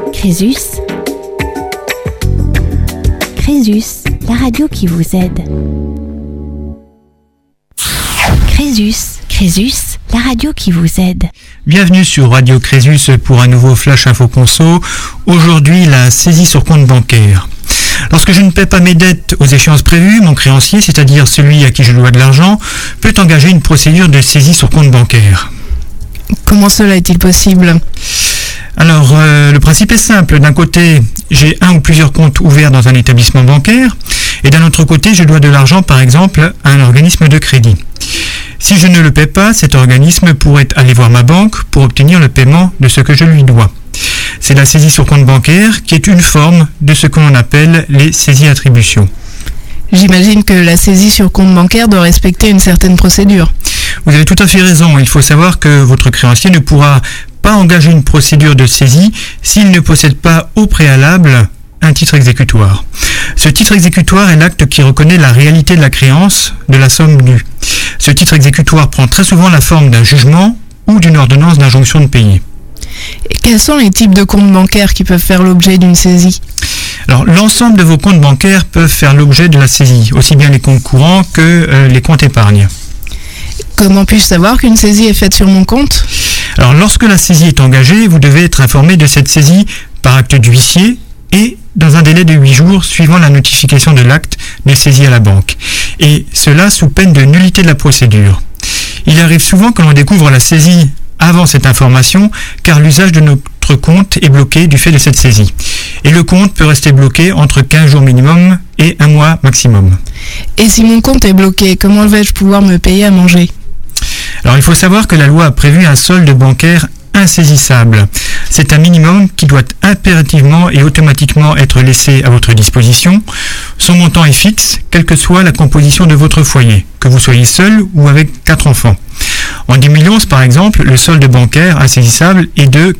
Crésus. Crésus, la radio qui vous aide. Crésus, Crésus, la radio qui vous aide. Bienvenue sur Radio Crésus pour un nouveau Flash Info Conso. Aujourd'hui, la saisie sur compte bancaire. Lorsque je ne paie pas mes dettes aux échéances prévues, mon créancier, c'est-à-dire celui à qui je dois de l'argent, peut engager une procédure de saisie sur compte bancaire. Comment cela est-il possible ? Alors, le principe est simple. D'un côté, j'ai un ou plusieurs comptes ouverts dans un établissement bancaire, et d'un autre côté, je dois de l'argent, par exemple, à un organisme de crédit. Si je ne le paie pas, cet organisme pourrait aller voir ma banque pour obtenir le paiement de ce que je lui dois. C'est la saisie sur compte bancaire qui est une forme de ce que l'on appelle les saisies-attributions. J'imagine que la saisie sur compte bancaire doit respecter une certaine procédure. Vous avez tout à fait raison. Il faut savoir que votre créancier ne pourra pas engager une procédure de saisie s'il ne possède pas au préalable un titre exécutoire. Ce titre exécutoire est l'acte qui reconnaît la réalité de la créance de la somme due. Ce titre exécutoire prend très souvent la forme d'un jugement ou d'une ordonnance d'injonction de payer. Et quels sont les types de comptes bancaires qui peuvent faire l'objet d'une saisie ? Alors, l'ensemble de vos comptes bancaires peuvent faire l'objet de la saisie, aussi bien les comptes courants que les comptes épargne. Comment puis-je savoir qu'une saisie est faite sur mon compte ? Alors, lorsque la saisie est engagée, vous devez être informé de cette saisie par acte d'huissier et dans un délai de 8 jours suivant la notification de l'acte de saisie à la banque. Et cela sous peine de nullité de la procédure. Il arrive souvent que l'on découvre la saisie avant cette information, car l'usage de notre compte est bloqué du fait de cette saisie. Et le compte peut rester bloqué entre 15 jours minimum et 1 mois maximum. Et si mon compte est bloqué, comment vais-je pouvoir me payer à manger ? Alors il faut savoir que la loi a prévu un solde bancaire insaisissable. C'est un minimum qui doit impérativement et automatiquement être laissé à votre disposition. Son montant est fixe, quelle que soit la composition de votre foyer, que vous soyez seul ou avec 4 enfants. En 2011, par exemple, le solde bancaire insaisissable est de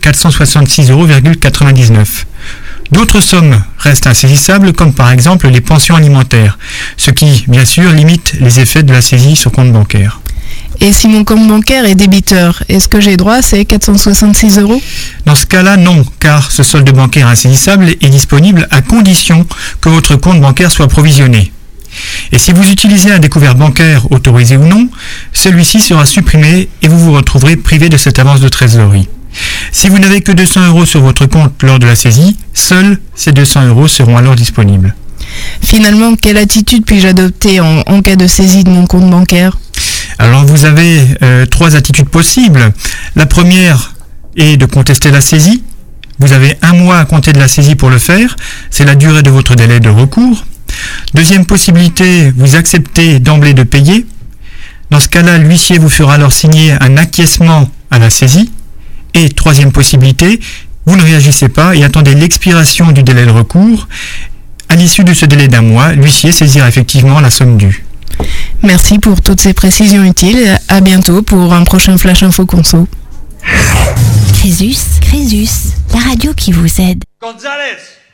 466,99 €. D'autres sommes restent insaisissables, comme par exemple les pensions alimentaires, ce qui, bien sûr, limite les effets de la saisie sur compte bancaire. Et si mon compte bancaire est débiteur, est-ce que j'ai droit à ces 466 €? Dans ce cas-là, non, car ce solde bancaire insaisissable est disponible à condition que votre compte bancaire soit provisionné. Et si vous utilisez un découvert bancaire autorisé ou non, celui-ci sera supprimé et vous vous retrouverez privé de cette avance de trésorerie. Si vous n'avez que 200 € sur votre compte lors de la saisie, seuls ces 200 € seront alors disponibles. Finalement, quelle attitude puis-je adopter en cas de saisie de mon compte bancaire ? Alors vous avez 3 attitudes possibles. La première est de contester la saisie. Vous avez 1 mois à compter de la saisie pour le faire. C'est la durée de votre délai de recours. Deuxième possibilité, vous acceptez d'emblée de payer. Dans ce cas-là, l'huissier vous fera alors signer un acquiescement à la saisie. Et troisième possibilité, vous ne réagissez pas et attendez l'expiration du délai de recours. À l'issue de ce délai d'1 mois, l'huissier saisira effectivement la somme due. Merci pour toutes ces précisions utiles. À bientôt pour un prochain Flash Info Conso. Crésus, Crésus, la radio qui vous aide. González!